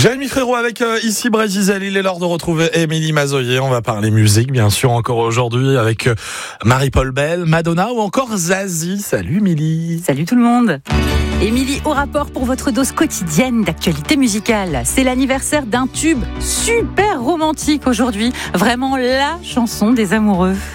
Jérémy Frérot avec ici Brésil, il est l'heure de retrouver Émilie Mazoyer. On va parler musique, bien sûr, encore aujourd'hui avec Marie-Paul Bell, Madonna ou encore Zazie. Salut Émilie. Salut tout le monde. Émilie au rapport pour votre dose quotidienne d'actualité musicale. C'est l'anniversaire d'un tube super romantique aujourd'hui. Vraiment la chanson des amoureux.